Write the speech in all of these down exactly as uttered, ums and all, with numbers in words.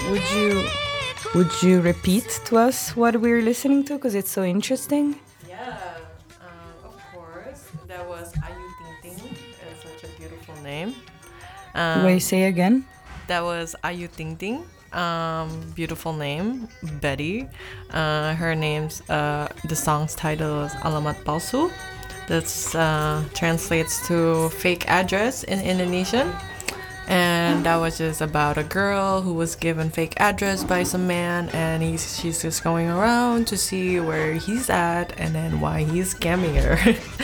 would you would you repeat to us what we're listening to? Because it's so interesting. Yeah, um, of course. That was Ayu Ting Ting. It's such a beautiful name. Um, Wait, say again. That was Ayu Ting Ting. Um, beautiful name, Betty. Uh, her name's uh, the song's title is Alamat Palsu. That's uh, translates to fake address in Indonesian. And that was just about a girl who was given fake address by some man, and he's she's just going around to see where he's at and then why he's scamming her.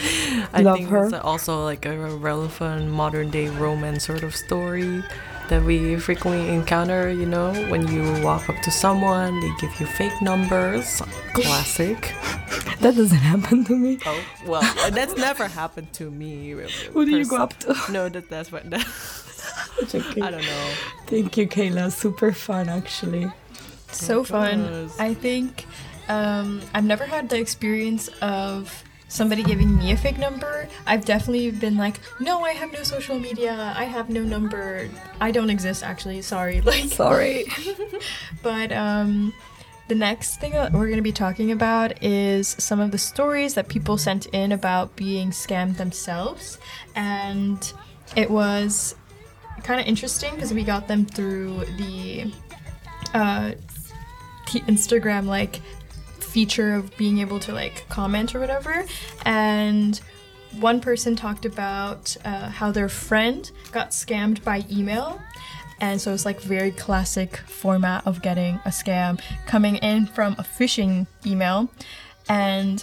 I Love think her. it's also like a relevant modern day romance sort of story that we frequently encounter, you know, when you walk up to someone, they give you fake numbers. Classic. That doesn't happen to me. Oh, well, that's never happened to me. Who do you Pers- go up to? No, that, that's what... That, It's okay. I don't know. Thank you, Kayla. Super fun, actually. So fun. was. I think um, I've never had the experience of somebody giving me a fake number. I've definitely been like, no, I have no social media. I have no number. I don't exist, actually. Sorry. Like, Sorry. but um, the next thing that we're going to be talking about is some of the stories that people sent in about being scammed themselves. And it was kind of interesting because we got them through the uh, the Instagram like feature of being able to like comment or whatever. And one person talked about uh, how their friend got scammed by email. And so it's like very classic format of getting a scam coming in from a phishing email. And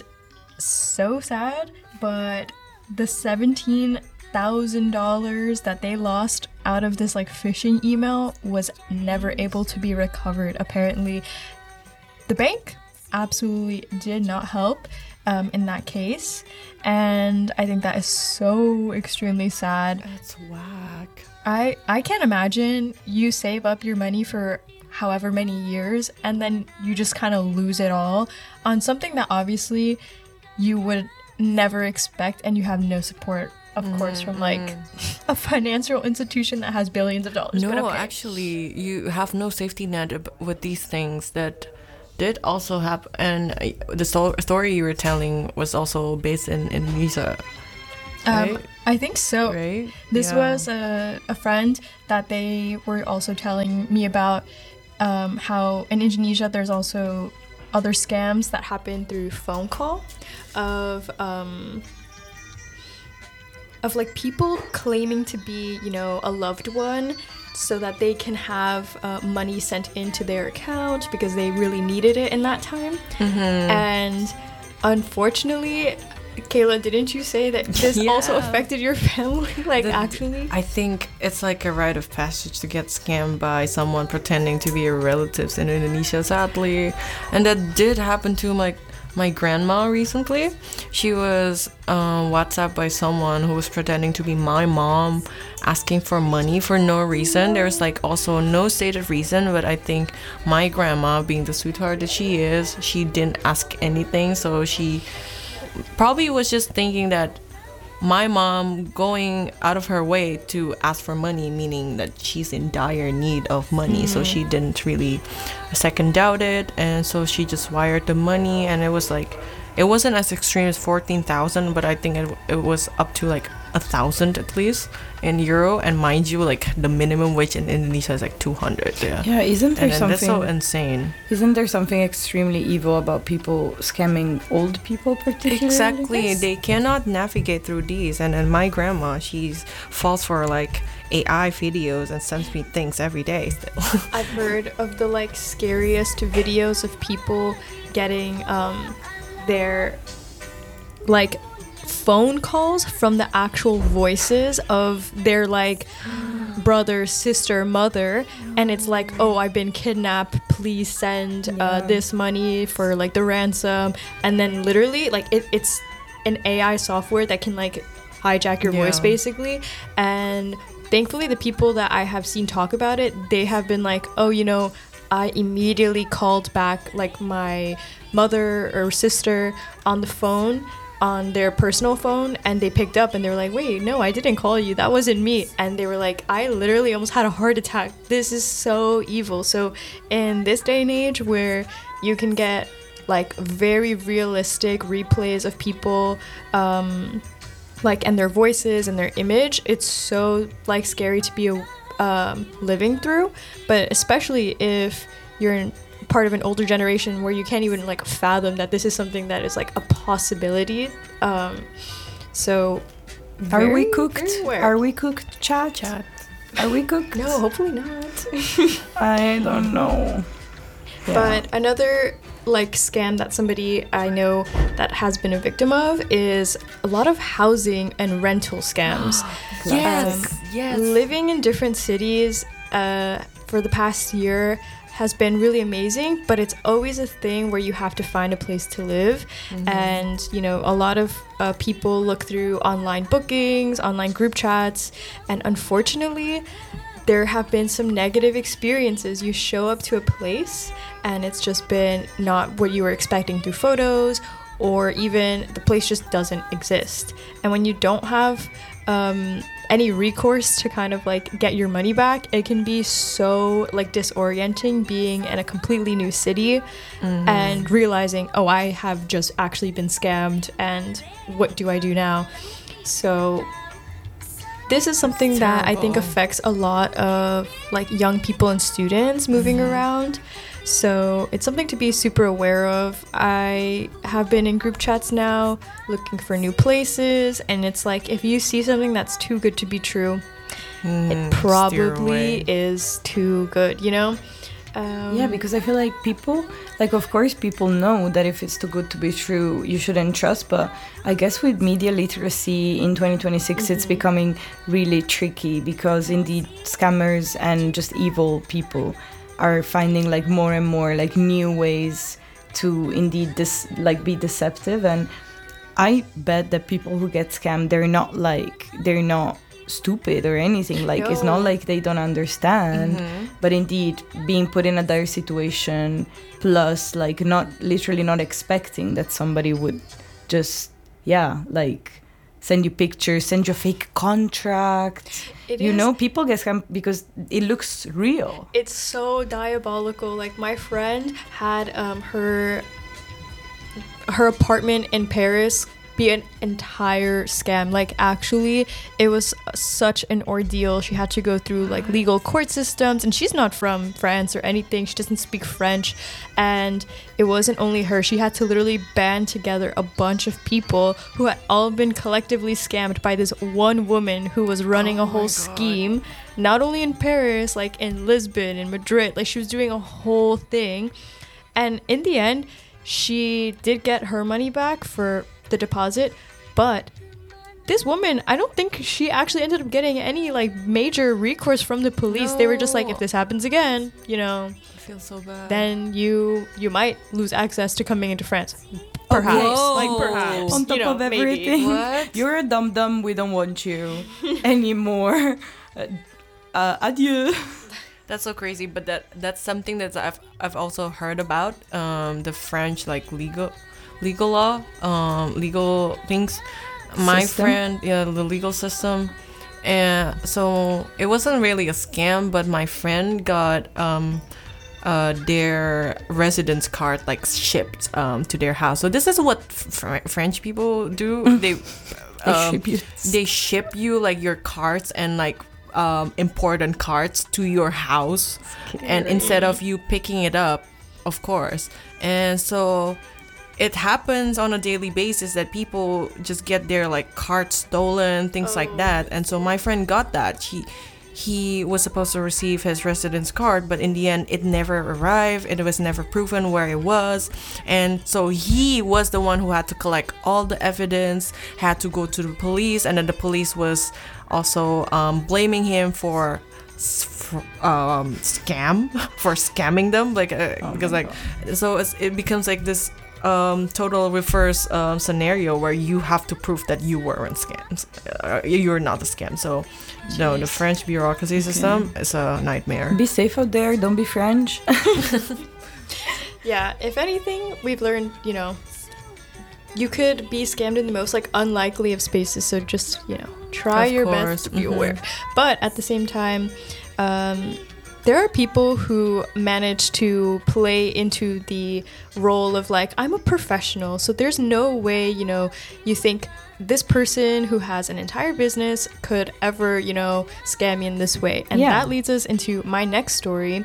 so sad, but the seventeen thousand dollars that they lost out of this like phishing email was never able to be recovered. Apparently, the bank absolutely did not help um, in that case. And I think that is so extremely sad. That's whack. I, I can't imagine you save up your money for however many years and then you just kind of lose it all on something that obviously you would never expect, and you have no support, of mm-hmm. course, from like a financial institution that has billions of dollars. No, but okay. actually, you have no safety net ab- with these things that did also happen. And uh, the so- story you were telling was also based in Indonesia. Right? Um, I think so. Right? This Yeah. was a, a friend that they were also telling me about um, how in Indonesia there's also other scams that happen through phone call of um, of like people claiming to be, you know, a loved one so that they can have uh, money sent into their account because they really needed it in that time. Mm-hmm. And unfortunately, Kayla, didn't you say that this Yeah. also affected your family? Like, The- actually? I think it's like a rite of passage to get scammed by someone pretending to be your relatives in Indonesia, sadly. And that did happen to my my grandma recently. She was um, WhatsApped by someone who was pretending to be my mom, asking for money for no reason. There's like also no stated reason, but I think my grandma, being the sweetheart that she is, she didn't ask anything, so she probably was just thinking that my mom going out of her way to ask for money, meaning that she's in dire need of money. Mm. So she didn't really second doubt it, and so she just wired the money. And it was like, it wasn't as extreme as fourteen thousand, but I think it, it was up to like a thousand at least in euro. And mind you, like the minimum wage in Indonesia is like two hundred. Yeah, Yeah, isn't there and, and something? that's so insane. Isn't there something extremely evil about people scamming old people, particularly? Exactly, they cannot navigate through these. And then my grandma, she's falls for like A I videos and sends me things every day still. I've heard of the like scariest videos of people getting um their like phone calls from the actual voices of their like brother, sister, mother, and it's like, oh, I've been kidnapped, please send uh, this money for like the ransom. And then literally like it, it's an A I software that can like hijack your Yeah. voice basically. And thankfully the people that I have seen talk about it, they have been like, oh, you know, I immediately called back like my mother or sister on the phone on their personal phone, and they picked up and they were like, wait, no, I didn't call you, that wasn't me. And they were like, I literally almost had a heart attack. This is so evil. So in this day and age where you can get like very realistic replays of people, um like, and their voices and their image, it's so like scary to be um living through. But especially if you're in part of an older generation where you can't even like fathom that this is something that is like a possibility. Um, so, are very, we cooked? very aware. Are we cooked, chat? Chat. Are we cooked? No, hopefully not. I don't know. Yeah. But another like scam that somebody I know that has been a victim of is a lot of housing and rental scams. Yes, Um, yes. Living in different cities uh, for the past year has been really amazing, but it's always a thing where you have to find a place to live. Mm-hmm. And you know, a lot of uh, people look through online bookings, online group chats, and unfortunately there have been some negative experiences. You show up to a place and it's just been not what you were expecting through photos, or even the place just doesn't exist. And when you don't have um, any recourse to kind of like get your money back, it can be so like disorienting being in a completely new city mm-hmm. and realizing, oh, I have just actually been scammed, and what do I do now? So this is something that I think affects a lot of like young people and students moving mm-hmm. around. So it's something to be super aware of. I have been in group chats now looking for new places, and it's like if you see something that's too good to be true, mm, it probably is too good, you know? Um, yeah, because I feel like people, like of course people know that if it's too good to be true, you shouldn't trust, but I guess with media literacy in twenty twenty-six, mm-hmm. it's becoming really tricky, because indeed scammers and just evil people are finding like more and more like new ways to indeed this like be deceptive. And I bet that people who get scammed, they're not like they're not stupid or anything, like Yo. It's not like they don't understand, mm-hmm. but indeed being put in a dire situation, plus like not literally not expecting that somebody would just yeah like send you pictures, send you a fake contract. It you is, know, people get scammed because it looks real. It's so diabolical. Like my friend had um, her her apartment in Paris be an entire scam. Like actually it was such an ordeal. She had to go through like legal court systems, and she's not from France or anything. She doesn't speak French, and it wasn't only her. She had to literally band together a bunch of people who had all been collectively scammed by this one woman who was running oh a whole scheme, not only in Paris, like in Lisbon and Madrid. Like she was doing a whole thing, and in the end she did get her money back for the deposit, but this woman, I don't think she actually ended up getting any like major recourse from the police. No. They were just like, if this happens again, you know, I feel so bad, then you you might lose access to coming into France. Perhaps, oh, like perhaps, on top you know, of everything. maybe. What? You're a dum dum. We don't want you anymore. Uh, uh, adieu. That's so crazy, but that that's something that I've I've also heard about. Um, the French like legal. legal law, um, legal things. My system? friend, yeah, the legal system. And so it wasn't really a scam, but my friend got um, uh, their residence card like shipped um, to their house. So this is what fr- French people do. They they, um, ship you. they ship you like your cards and like um, important cards to your house, and instead of you picking it up, of course. And so it happens on a daily basis that people just get their like cards stolen, things oh. like that. And so my friend got that. He he was supposed to receive his residence card, but in the end it never arrived. It was never proven where it was. And so he was the one who had to collect all the evidence, had to go to the police, and then the police was also um, blaming him for um, scam, for scamming them, like uh, oh because like God. So it's, it becomes like this Um, total reverse um, scenario where you have to prove that you weren't scams. Uh, you're not a scam. So, Jeez. no, the French bureaucracy okay. system is a nightmare. Be safe out there. Don't be French. Yeah, if anything, we've learned, you know, you could be scammed in the most like unlikely of spaces. So just, you know, try Of your course, best to be mhm. aware. But at the same time, um, there are people who manage to play into the role of like, I'm a professional, so there's no way, you know, you think this person who has an entire business could ever, you know, scam me in this way. And Yeah. that leads us into my next story,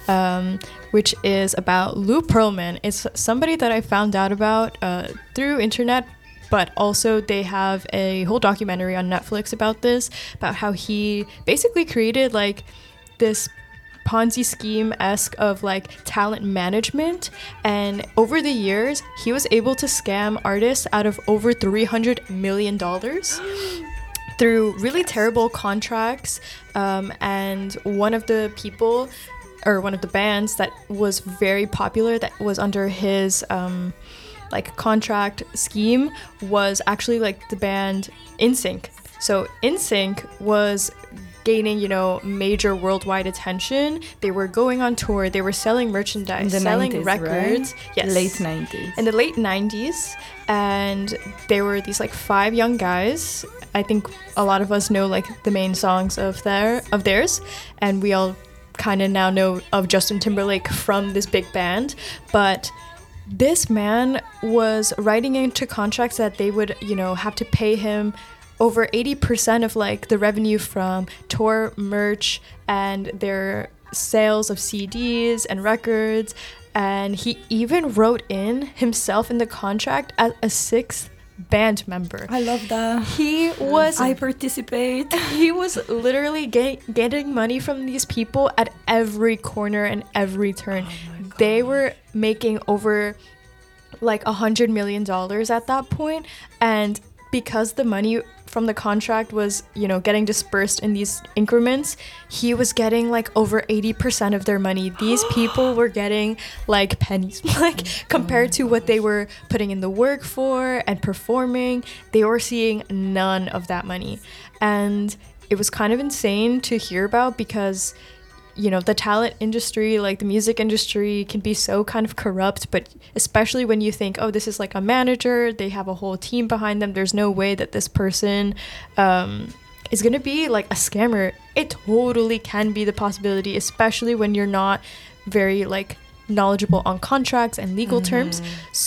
um, which is about Lou Pearlman. It's somebody that I found out about uh, through internet, but also they have a whole documentary on Netflix about this, about how he basically created like this Ponzi scheme-esque of like talent management, and over the years he was able to scam artists out of over three hundred million dollars through really terrible contracts. Um, and one of the people or one of the bands that was very popular that was under his um, like contract scheme was actually like the band NSYNC. So NSYNC was gaining, you know, major worldwide attention. They were going on tour, they were selling merchandise, In the selling nineties, records. right? Yes. Late nineties. In the late nineties, and they were these like five young guys. I think a lot of us know like the main songs of their of theirs, and we all kind of now know of Justin Timberlake from this big band. But this man was writing into contracts that they would, you know, have to pay him over eighty percent of like the revenue from tour merch and their sales of C Ds and records. And he even wrote in himself in the contract as a sixth band member. I love that. He was I participate. he was literally get, getting money from these people at every corner and every turn. They were making over like a hundred million dollars at that point, and because the money from the contract was, you know, getting dispersed in these increments, he was getting like over eighty percent of their money. These people were getting like pennies, like compared to what they were putting in the work for and performing. They were seeing none of that money. And it was kind of insane to hear about because, you know, the talent industry, like the music industry, can be so kind of corrupt, but especially when you think, oh, this is like a manager, they have a whole team behind them, there's no way that this person um, is going to be like a scammer. It totally can be the possibility, especially when you're not very like knowledgeable on contracts and legal mm-hmm. terms.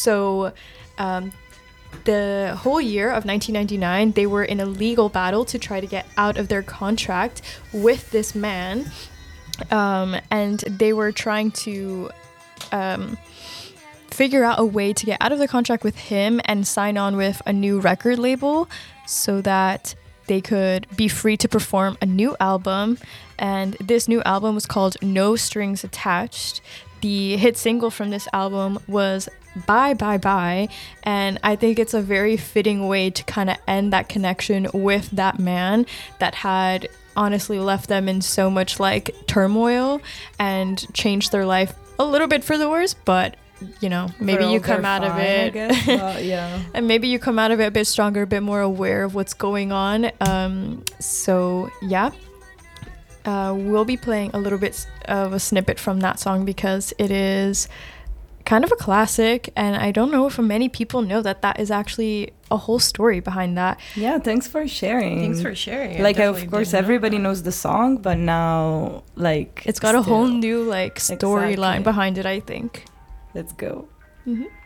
So um, the whole year of nineteen ninety-nine, they were in a legal battle to try to get out of their contract with this man. Um, and they were trying to um, figure out a way to get out of the contract with him and sign on with a new record label so that they could be free to perform a new album. And this new album was called No Strings Attached. The hit single from this album was Bye Bye Bye, and I think it's a very fitting way to kind of end that connection with that man that had honestly left them in so much like turmoil and changed their life a little bit for the worse, but you know, maybe you come out of it I guess, but, yeah. and maybe you come out of it a bit stronger, a bit more aware of what's going on. Um, so yeah, uh, we'll be playing a little bit of a snippet from that song because it is kind of a classic, and I don't know if many people know that that is actually a whole story behind that. Yeah, thanks for sharing. Thanks for sharing. Like, of course, everybody know knows the song, but now, like, it's got still. a whole new, like, storyline exactly. behind it, I think. Let's go. Mm-hmm.